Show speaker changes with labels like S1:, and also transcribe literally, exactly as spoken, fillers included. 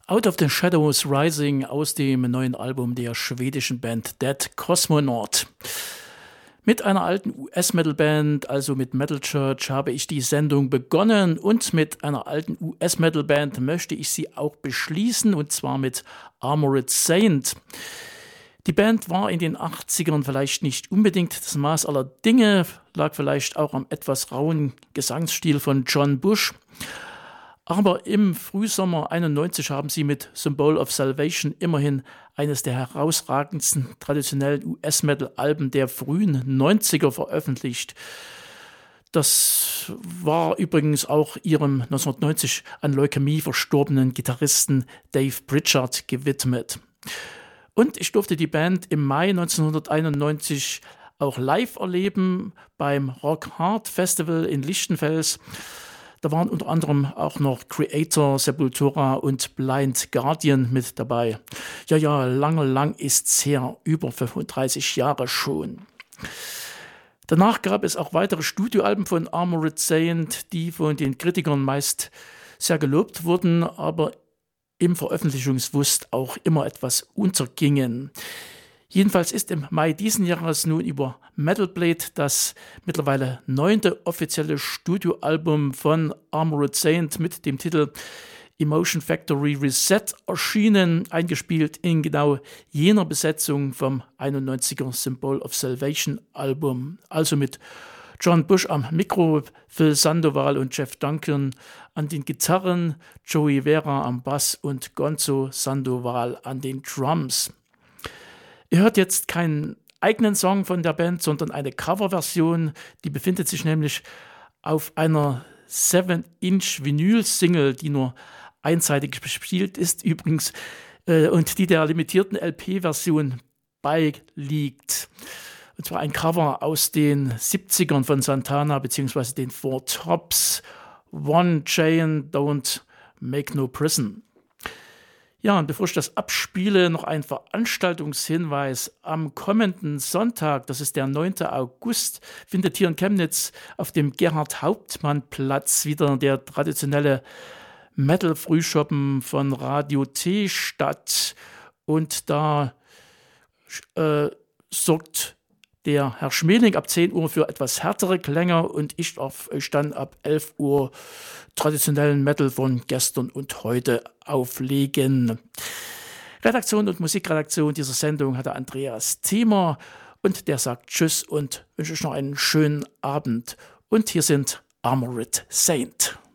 S1: Out of the Shadows Rising aus dem neuen Album der schwedischen Band Dead Cosmonaut. Mit einer alten U S-Metal-Band, also mit Metal Church, habe ich die Sendung begonnen und mit einer alten U S-Metal-Band möchte ich sie auch beschließen, und zwar mit Armored Saint. Die Band war in den achtzigern vielleicht nicht unbedingt das Maß aller Dinge, lag vielleicht auch am etwas rauen Gesangsstil von John Bush. Aber im Frühsommer einundneunzig haben sie mit Symbol of Salvation immerhin eines der herausragendsten traditionellen U S-Metal-Alben der frühen neunziger veröffentlicht. Das war übrigens auch ihrem neunzehnhundertneunzig an Leukämie verstorbenen Gitarristen Dave Pritchard gewidmet. Und ich durfte die Band im Mai neunzehnhunderteinundneunzig auch live erleben beim Rock Hard Festival in Lichtenfels. Da waren unter anderem auch noch Creator, Sepultura und Blind Guardian mit dabei. Ja, ja, lange, lang ist's her, über fünfunddreißig Jahre schon. Danach gab es auch weitere Studioalben von Armored Saint, die von den Kritikern meist sehr gelobt wurden, aber im Veröffentlichungswust auch immer etwas untergingen. Jedenfalls ist im Mai diesen Jahres nun über Metal Blade das mittlerweile neunte offizielle Studioalbum von Armored Saint mit dem Titel Emotion Factory Reset erschienen, eingespielt in genau jener Besetzung vom einundneunziger Symbol of Salvation Album, also mit John Bush am Mikro, Phil Sandoval und Jeff Duncan an den Gitarren, Joey Vera am Bass und Gonzo Sandoval an den Drums. Ihr hört jetzt keinen eigenen Song von der Band, sondern eine Coverversion. Die befindet sich nämlich auf einer seven Inch Vinyl-Single, die nur einseitig bespielt ist übrigens, äh, und die der limitierten L P-Version beiliegt. Und zwar ein Cover aus den siebzigern von Santana bzw. den Four Tops. One Chain, Don't Make No Prison. Ja, und bevor ich das abspiele, noch ein Veranstaltungshinweis. Am kommenden Sonntag, das ist der neunter August, findet hier in Chemnitz auf dem Gerhard-Hauptmann-Platz wieder der traditionelle Metal-Frühschoppen von Radio T statt. Und da äh, sorgt der Herr Schmeling ab zehn Uhr für etwas härtere Klänge und ich darf euch dann ab elf Uhr traditionellen Metal von gestern und heute auflegen. Redaktion und Musikredaktion dieser Sendung hatte Andreas Thiemer und der sagt Tschüss und wünsche euch noch einen schönen Abend. Und hier sind Armored Saint.